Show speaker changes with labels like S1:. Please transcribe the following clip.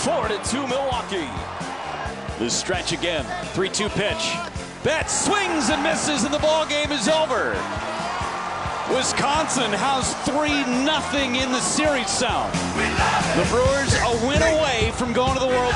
S1: 4-2 Milwaukee.
S2: The stretch again. 3-2 pitch. Betts swings and misses, and the ball game is over. Wisconsin has 3-0 in the series sound. The Brewers a win away from going to the World